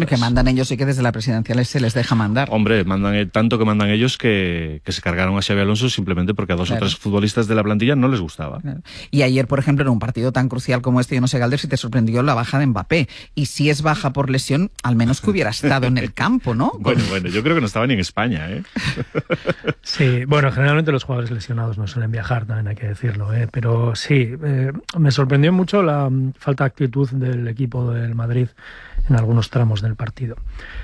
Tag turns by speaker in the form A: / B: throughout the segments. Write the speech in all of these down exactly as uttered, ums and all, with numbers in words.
A: Bueno, que mandan ellos y que desde la presidencial se les deja mandar.
B: Hombre, mandan tanto que mandan ellos que, que se cargaron a Xabi Alonso simplemente porque a dos claro. o tres futbolistas de la plantilla no les gustaba.
A: Claro. Y ayer, por ejemplo, en un partido tan crucial como este, yo no sé, Galder, si te sorprendió la baja de Mbappé. Y si es baja por lesión, al menos que hubiera estado en el campo, ¿no?
B: Bueno, bueno, yo creo que no estaba ni en España, ¿eh?
C: Sí, bueno, generalmente los jugadores lesionados no suelen viajar, también hay que decirlo, ¿eh? Pero sí, eh, me sorprendió mucho la um, falta de actitud del equipo del Madrid en algunos tramos del partido.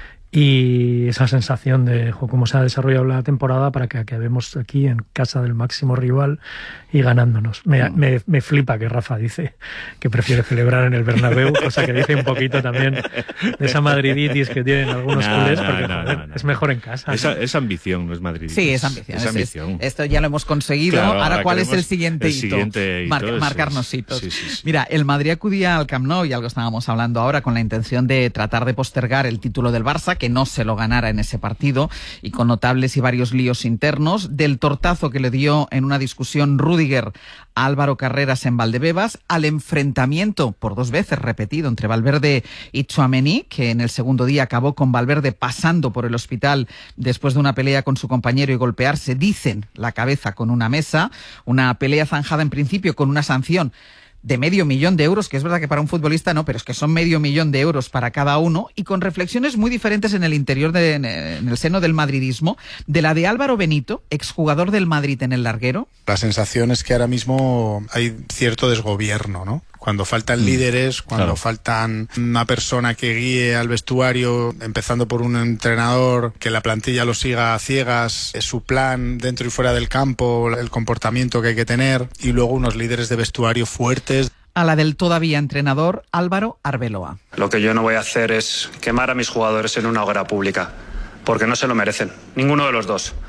C: Y esa sensación de jo, cómo se ha desarrollado la temporada para que acabemos aquí en casa del máximo rival y ganándonos. Me, me, me flipa que Rafa dice que prefiere celebrar en el Bernabéu, cosa que dice un poquito también de esa madriditis que tienen algunos no, culés, porque no, joder, no, no. es mejor en casa.
B: Esa, ¿no? Es ambición, no es madriditis.
A: Sí, es ambición.
B: Es
A: es,
B: ambición.
A: Es, esto ya lo hemos conseguido.
B: Claro,
A: ahora,
B: ahora
A: ¿cuál es el siguiente
B: el
A: hito?
B: Siguiente hito
A: Marca,
B: es,
A: marcarnos hitos.
B: Sí, sí, sí.
A: Mira, el Madrid acudía al Camp Nou, y algo estábamos hablando ahora, con la intención de tratar de postergar el título del Barça, que no se lo ganara en ese partido, y con notables y varios líos internos, del tortazo que le dio en una discusión Rüdiger a Álvaro Carreras en Valdebebas, al enfrentamiento por dos veces repetido entre Valverde y Tchouaméni, que en el segundo día acabó con Valverde pasando por el hospital después de una pelea con su compañero y golpearse, dicen, la cabeza con una mesa, una pelea zanjada en principio con una sanción de medio millón de euros, que es verdad que para un futbolista no, pero es que son medio millón de euros para cada uno, y con reflexiones muy diferentes en el interior, de, en el seno del madridismo, de la de Álvaro Benito, exjugador del Madrid en el larguero.
D: La sensación es que ahora mismo hay cierto desgobierno, ¿no? Cuando faltan líderes, cuando claro. faltan una persona que guíe al vestuario, empezando por un entrenador, que la plantilla lo siga a ciegas, es su plan dentro y fuera del campo, el comportamiento que hay que tener, y luego unos líderes de vestuario fuertes.
A: A la del todavía entrenador Álvaro Arbeloa.
E: Lo que yo no voy a hacer es quemar a mis jugadores en una hoguera pública, porque no se lo merecen, ninguno de los dos.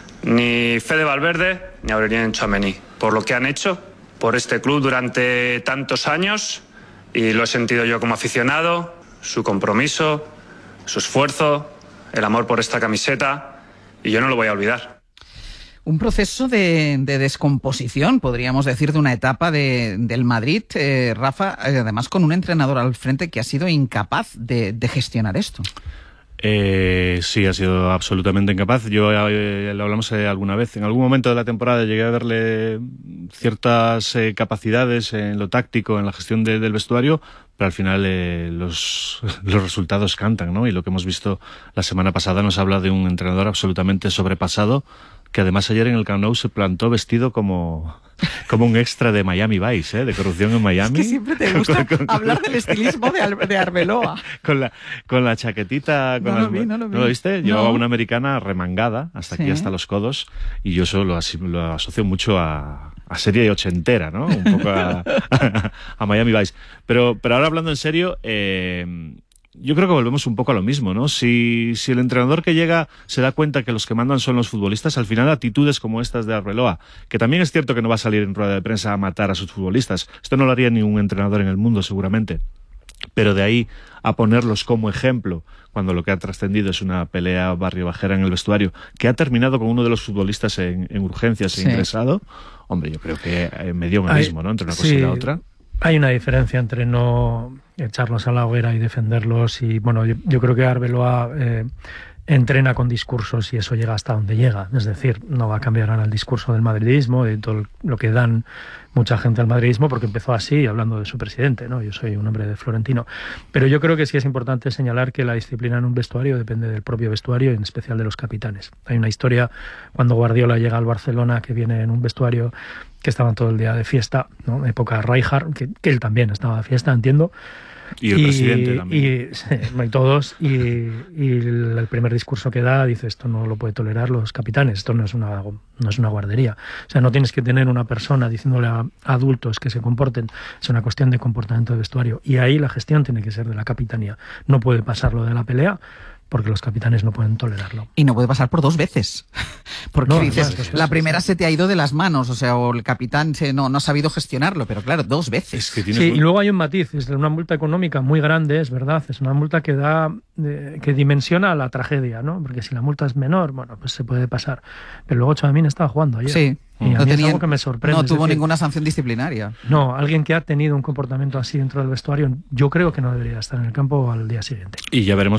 E: Ni Fede Valverde, ni Aurélien Tchouaméni, por lo que han hecho por este club durante tantos años, y lo he sentido yo como aficionado, su compromiso, su esfuerzo, el amor por esta camiseta, y yo no lo voy a olvidar.
A: Un proceso de, de descomposición, podríamos decir, de una etapa de, del Madrid, eh, Rafa, además con un entrenador al frente que ha sido incapaz de, de gestionar esto.
B: Eh, sí, ha sido absolutamente incapaz. Yo eh, lo hablamos eh, alguna vez. En algún momento de la temporada llegué a verle ciertas eh, capacidades en lo táctico, en la gestión de, del vestuario, pero al final eh, los, los resultados cantan, ¿no? Y lo que hemos visto la semana pasada nos habla de un entrenador absolutamente sobrepasado, que además ayer en el Camp Nou se plantó vestido como... como un extra de Miami Vice, ¿eh? De Corrupción en Miami.
A: Es que siempre te gusta con, con, hablar del estilismo de, Al- de Arbeloa.
B: Con la, con la chaquetita... Con
A: no,
B: las,
A: lo vi, no lo vi.
B: ¿No lo viste?
A: No.
B: Llevaba una americana remangada, hasta sí. aquí, hasta los codos, y yo eso lo, lo asocio mucho a, a serie ochentera, ¿no? Un poco a, a, a Miami Vice. Pero, pero ahora hablando en serio... Eh, yo creo que volvemos un poco a lo mismo, ¿no? Si, si el entrenador que llega se da cuenta que los que mandan son los futbolistas, al final actitudes como estas de Arbeloa, que también es cierto que no va a salir en rueda de prensa a matar a sus futbolistas, esto no lo haría ni un entrenador en el mundo seguramente, pero de ahí a ponerlos como ejemplo, cuando lo que ha trascendido es una pelea barrio bajera en el vestuario, que ha terminado con uno de los futbolistas en, en urgencias e sí. ingresado, hombre, yo creo que me dio un abismo, ¿no? Entre una cosa sí. y la otra.
C: Hay una diferencia entre no echarlos a la hoguera y defenderlos, y bueno, yo, yo creo que Arbeloa eh, entrena con discursos y eso llega hasta donde llega, es decir, no va a cambiar ahora el discurso del madridismo y todo lo que dan mucha gente al madridismo, porque empezó así, hablando de su presidente, ¿no? Yo soy un hombre de Florentino, pero yo creo que sí es importante señalar que la disciplina en un vestuario depende del propio vestuario y en especial de los capitanes. Hay una historia cuando Guardiola llega al Barcelona, que viene en un vestuario que estaban todo el día de fiesta, ¿no? Época Rijkaard, que, que él también estaba de fiesta, entiendo.
B: Y el y, presidente también.
C: Y, sí, y todos. Y, y el, el primer discurso que da dice, esto no lo puede tolerar los capitanes, esto no es una, no es una guardería. O sea, no tienes que tener una persona diciéndole a adultos que se comporten, es una cuestión de comportamiento de vestuario. Y ahí la gestión tiene que ser de la capitanía. No puede pasar lo de la pelea, porque los capitanes no pueden tolerarlo.
A: Y no puede pasar por dos veces. Porque
C: no,
A: dices,
C: además,
A: la primera se te ha ido de las manos, o sea, o el capitán se, no, no ha sabido gestionarlo, pero claro, dos veces.
B: Es que
C: sí, un... y luego hay un matiz, es una multa económica muy grande, es verdad, es una multa que da, eh, que dimensiona la tragedia, ¿no? Porque si la multa es menor, bueno, pues se puede pasar. Pero luego Tchouaméni estaba jugando ayer.
A: Sí.
C: Y a
A: no
C: mí
A: tenía,
C: es algo que me sorprende.
A: No tuvo
C: decir,
A: ninguna sanción disciplinaria.
C: No, alguien que ha tenido un comportamiento así dentro del vestuario, yo creo que no debería estar en el campo al día siguiente.
B: Y ya veremos